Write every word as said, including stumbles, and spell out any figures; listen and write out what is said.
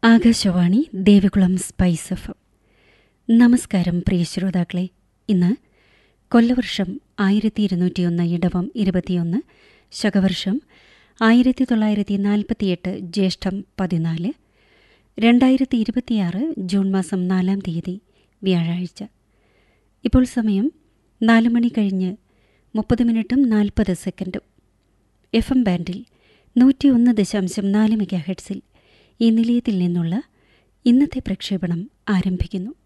Akashvani Devikulam spice F M. നമസ്കാരം പ്രിയ ശ്രോതാക്കളെ. ഇന്ന് കൊല്ലവർഷം ആയിരത്തി ഇരുന്നൂറ്റിയൊന്ന് ഇടവം ഇരുപത്തിയൊന്ന്, ശകവർഷം ആയിരത്തി തൊള്ളായിരത്തി നാൽപ്പത്തിയെട്ട് ജ്യേഷ്ഠം പതിനാല്, രണ്ടായിരത്തി ഇരുപത്തിയാറ് ജൂൺ മാസം നാലാം തീയതി വ്യാഴാഴ്ച. ഇപ്പോൾ സമയം നാല് മണി കഴിഞ്ഞ് മുപ്പത് മിനിറ്റും നാൽപ്പത് സെക്കൻഡും. എഫ് എം ബാൻഡിൽ നൂറ്റി ഒന്ന് ദശാംശം നാല് മെഗാ ഹെഡ്സിൽ ഈ നിലയത്തിൽ നിന്നുള്ള ഇന്നത്തെ പ്രക്ഷേപണം ആരംഭിക്കുന്നു.